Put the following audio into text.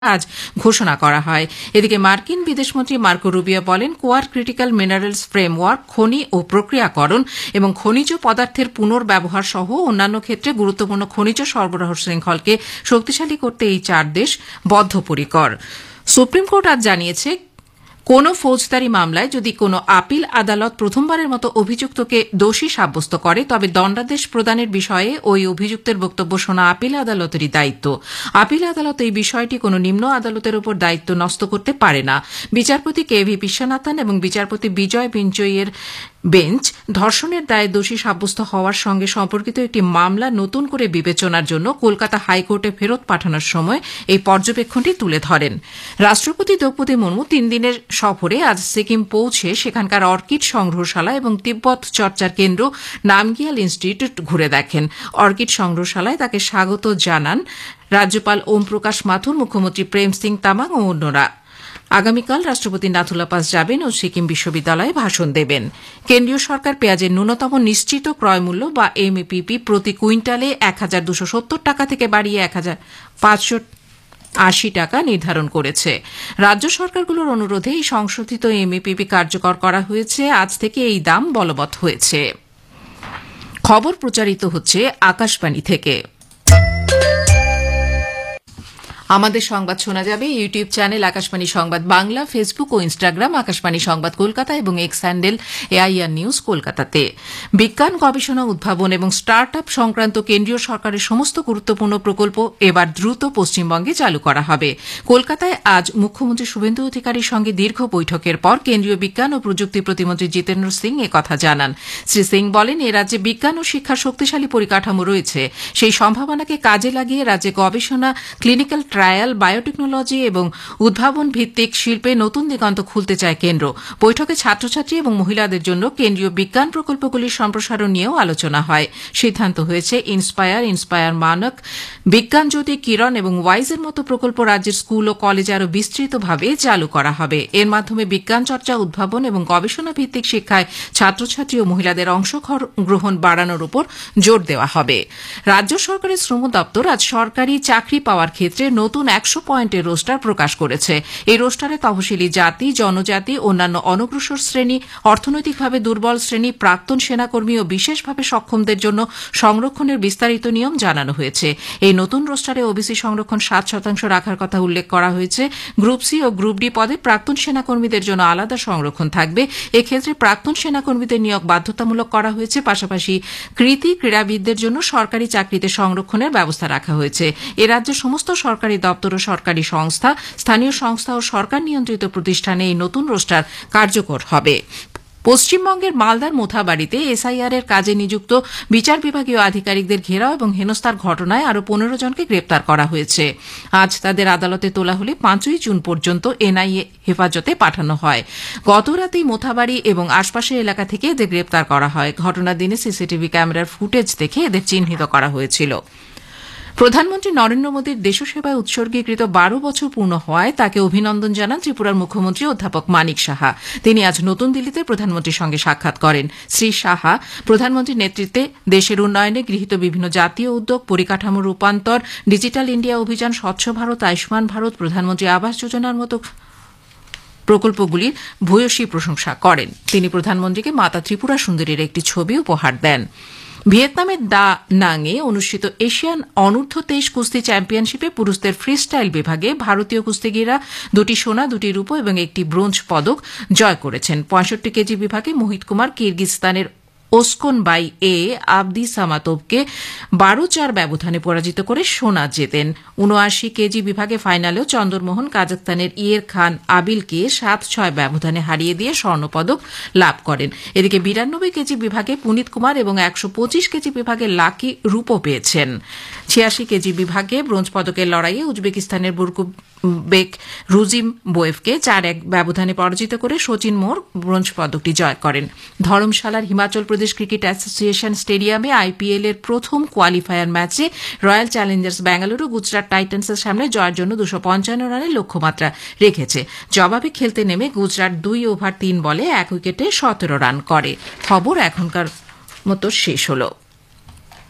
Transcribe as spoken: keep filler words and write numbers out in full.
আজ ঘোষণা করা হয়। এদিকে মার্কিন বিদেশমন্ত্রী মার্কো রুবিও বলেন, কোয়ার ক্রিটিক্যাল মিনারেলস ফ্রেমওয়ার্ক খনি ও প্রক্রিয়াকরণ এবং খনিজ পদার্থের পুনর্ব্যবহার সহ অন্যান্য ক্ষেত্রে গুরুত্বপূর্ণ খনিজ সরবরাহ শৃঙ্খলকে শক্তিশালী করতে এই চার দেশ বদ্ধপরিকর। সুপ্রিম কোর্ট আজ জানিয়েছে, কোন ফৌজদারি মামলায় যদি কোনো আপিল আদালত প্রথমবারের মতো অভিযুক্তকে দোষী সাব্যস্ত করে তবে দণ্ডাদেশ প্রদানের বিষয়ে ওই অভিযুক্তের বক্তব্য শোনা আপিল আদালতেরই দায়িত্ব। আপিল আদালত এই বিষয়টি কোনো নিম্ন আদালতের উপর দায়িত্ব ন্যস্ত করতে পারে না। বিচারপতি কে ভি বিশ্বনাথন এবং বিচারপতি বিজয় বিঞ্চইয়ের বেঞ্চ ধর্ষণের দায়ে দোষী সাব্যস্ত হওয়ার সঙ্গে সম্পর্কিত একটি মামলা নতুন করে বিবেচনার জন্য কলকাতা হাইকোর্টে ফেরত পাঠানোর সময় এই পর্যবেক্ষণটি তুলে ধরেন। রাষ্ট্রপতি দ্রৌপদী মুর্মু তিন দিনের সফরে আজ সিকিম পৌঁছে সেখানকার অর্কিড সংগ্রহশালা এবং তিব্বত চর্চার কেন্দ্র নামগিয়াল ইনস্টিটিউট ঘুরে দেখেন। অর্কিড সংগ্রহশালায় তাকে স্বাগত জানান রাজ্যপাল ওম প্রকাশ মাথুর, মুখ্যমন্ত্রী প্রেম সিং তামাং ও অন্যরা। আগামীকাল রাষ্ট্রপতি নাথুলা পাস যাবেন ও সিকিম বিশ্ববিদ্যালয়ে ভাষণ দেবেন। কেন্দ্রীয় সরকার পেঁয়াজের ন্যূনতম নিশ্চিত ক্রয় মূল্য বা এমএপিপি প্রতি কুইন্টালে এক হাজার দুশো সত্তর টাকা থেকে বাড়িয়ে এক হাজার পাঁচশো আশি টাকা নির্ধারণ করেছে। রাজ্য সরকারগুলোর অনুরোধে এই সংশোধিত এমএপিপি কার্যকর করা হয়েছে। আজ থেকে এই দাম বলবৎ হয়েছে। খবর প্রচারিত হচ্ছে আকাশবাণী থেকে। আমাদের সংবাদ শোনা যাবে ইউটিউব চ্যানেল আকাশবাণী সংবাদ বাংলা, ফেসবুক ও ইনস্টাগ্রাম আকাশবাণী সংবাদ কলকাতা এবং এক্স হ্যান্ডেল এআইআর নিউজ কলকাতাতে। বিজ্ঞান, গবেষণা, উদ্ভাবন এবং স্টার্ট আপ সংক্রান্ত কেন্দ্রীয় সরকারের সমস্ত গুরুত্বপূর্ণ প্রকল্প এবার দ্রুত পশ্চিমবঙ্গে চালু করা হবে। কলকাতায় আজ মুখ্যমন্ত্রী শুভেন্দু অধিকারীর সঙ্গে দীর্ঘ বৈঠকের পর কেন্দ্রীয় বিজ্ঞান ও প্রযুক্তি প্রতিমন্ত্রী জিতেন্দ্র সিং একথা জানান। শ্রী সিং বলেন, এ রাজ্যে বিজ্ঞান ও শিক্ষার শক্তিশালী পরিকাঠামো রয়েছে। সেই সম্ভাবনাকে কাজে লাগিয়ে রাজ্যে গবেষণা, ক্লিনিক্যাল ট্রায়াল, বায়োটেকনোলজি এবং উদ্ভাবন ভিত্তিক শিল্পে নতুন দিগন্ত খুলতে চায় কেন্দ্র। বৈঠকে ছাত্রছাত্রী এবং মহিলাদের জন্য কেন্দ্রীয় বিজ্ঞান প্রকল্পগুলির সম্প্রসারণ নিয়েও আলোচনা হয়। সিদ্ধান্ত হয়েছে ইন্সপায়ার, ইন্সপায়ার মানক, বিজ্ঞান জ্যোতি, কিরণ এবং ওয়াইজের মতো প্রকল্প রাজ্যের স্কুল ও কলেজে আরও বিস্তৃতভাবে চালু করা হবে। এর মাধ্যমে বিজ্ঞান চর্চা, উদ্ভাবন এবং গবেষণা ভিত্তিক শিক্ষায় ছাত্রছাত্রী ও মহিলাদের অংশগ্রহণ বাড়ানোর উপর জোর দেওয়া হবে। রাজ্য সরকারের শ্রম দপ্তর আজ সরকারি চাকরি পাওয়ার ক্ষেত্রে নতুন একশো পয়েন্টের রোস্টার প্রকাশ করেছে। এই রোস্টারে তফসিলি জাতি, জনজাতি, অন্যান্য অনগ্রসর শ্রেণী, অর্থনৈতিকভাবে দুর্বল শ্রেণী, প্রাক্তন সেনাকর্মী ও বিশেষভাবে সক্ষমদের জন্য সংরক্ষণের বিস্তারিত নিয়ম জানানো হয়েছে। এই নতুন রোস্টারে ওবিসি সংরক্ষণ সাত শতাংশ রাখার কথা উল্লেখ করা হয়েছে। গ্রুপ সি ও গ্রুপ ডি পদে প্রাক্তন সেনাকর্মীদের জন্য আলাদা সংরক্ষণ থাকবে। এক্ষেত্রে প্রাক্তন সেনাকর্মীদের নিয়োগ বাধ্যতামূলক করা হয়েছে। পাশাপাশি কৃতি ক্রীড়াবিদদের জন্য সরকারি চাকরিতে সংরক্ষণের ব্যবস্থা রাখা হয়েছে। এ রাজ্যের সমস্ত সরকারি দপ্তর ও সরকারি সংস্থা, স্থানীয় সংস্থা ও সরকার নিয়ন্ত্রিত প্রতিষ্ঠানে এই নতুন রোস্টার কার্যকর হবে। পশ্চিমবঙ্গের মালদার মোথাবাড়িতে এসআইআর এর কাজে নিযুক্ত বিচার বিভাগীয় আধিকারিকদের ঘেরাও এবং হেনস্থার ঘটনায় আরও পনেরো জনকে গ্রেপ্তার করা হয়েছে। আজ তাদের আদালতে তোলা হলে পাঁচই জুন পর্যন্ত এনআইএ হেফাজতে পাঠানো হয়। গতরাতেই মোথাবাড়ি এবং আশপাশের এলাকা থেকে এদের গ্রেপ্তার করা হয়। ঘটনার দিনে সিসিটিভি ক্যামেরার ফুটেজ দেখে এদের চিহ্নিত করা হয়েছিল। প্রধানমন্ত্রী নরেন্দ্র মোদীর দেশসেবায় উৎসর্গীকৃত বারো বছর পূর্ণ হওয়ায় তাকে অভিনন্দন জানান ত্রিপুরার মুখ্যমন্ত্রী অধ্যাপক মানিক সাহা। তিনি আজ নতুন দিল্লিতে প্রধানমন্ত্রীর সঙ্গে সাক্ষাৎ করেন। শ্রী সাহা প্রধানমন্ত্রীর নেতৃত্বে দেশের উন্নয়নে গৃহীত বিভিন্ন জাতীয় উদ্যোগ, পরিকাঠামো রূপান্তর, ডিজিটাল ইন্ডিয়া অভিযান, স্বচ্ছ ভারত, আয়ুষ্মান ভারত, প্রধানমন্ত্রী আবাস যোজনার মতো প্রকল্পগুলির ভূয়সী প্রশংসা করেন। তিনি প্রধানমন্ত্রীকে মাতা ত্রিপুরা সুন্দরীর একটি ছবি উপহার দেন। ভিয়েতনামের দা নাংয়ে অনুষ্ঠিত এশিয়ান অনূর্ধ্ব তেইশ কুস্তি চ্যাম্পিয়নশিপে পুরুষদের ফ্রিস্টাইল বিভাগে ভারতীয় কুস্তিগিরা দুটি সোনা, দুটি রূপো এবং একটি ব্রোঞ্জ পদক জয় করেছেন। পঁয়ষট্টি কেজি বিভাগে মোহিত কুমার কিরগিজস্তানের ওসকোনবাই এ আবদি সামাতোভকে বারো চার ব্যবধানে পরাজিত করে সোনা জেতেন। উনআশি কেজি বিভাগে ফাইনালেও চন্দরমোহন কাজাকস্তানের ইয়ের খান আবিলকে সাত ছয় ব্যবধানে হারিয়ে দিয়ে স্বর্ণপদক লাভ করেন। এদিকে বিরানব্বই কেজি বিভাগে পুনিত কুমার এবং একশো পঁচিশ কেজি বিভাগে লাকি রূপো পেয়েছেন। ছিয়াশি কেজি বিভাগে ব্রোঞ্জ পদকের লড়াইয়ে উজবেকিস্তানের বুরকুবেক রুজিম বোয়েভকে চার এক ব্যবধানে পরাজিত করে শচীন মোর ব্রোঞ্জ পদকটি জয় করেন। ধর্মশালার হিমাচল প্রদেশ ক্রিকেট অ্যাসোসিয়েশন স্টেডিয়ামে আইপিএল এর প্রথম কোয়ালিফায়ার ম্যাচে রয়্যাল চ্যালেঞ্জার্স ব্যাঙ্গালুরু গুজরাট টাইটান্সের সামনে জয়ের জন্য দুশো পঞ্চান্ন রানের লক্ষ্যমাত্রা রেখেছে। জবাবে খেলতে নেমে গুজরাট দুই ওভার তিন বলে এক উইকেটে সতেরো রান করে। খবর এখনকার মতো শেষ হলো।